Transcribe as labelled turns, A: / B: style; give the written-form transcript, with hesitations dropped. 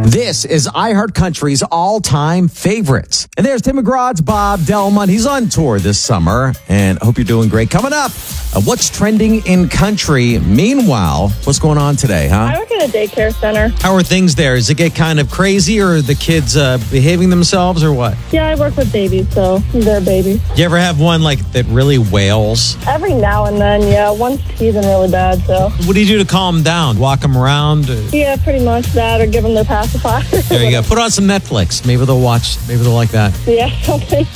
A: This is iHeart Country's all-time favorites. And there's Tim McGraw's Bob Delmont. He's on tour this summer, and I hope you're doing great. Coming up, what's trending in country? Meanwhile, what's going on today, huh?
B: I work at a daycare center.
A: How are things there? Does it get kind of crazy, or are the kids behaving themselves, or what?
B: Yeah, I work with babies, so they're babies.
A: You ever have one like that really wails?
B: Every now and then, yeah. One's teething really bad, so.
A: What do you do to calm them down? Walk them around?
B: Yeah, pretty much that, or give them their pacifier.
A: There you go. Put on some Netflix. Maybe they'll watch. Maybe they'll like that.
B: Yeah, something.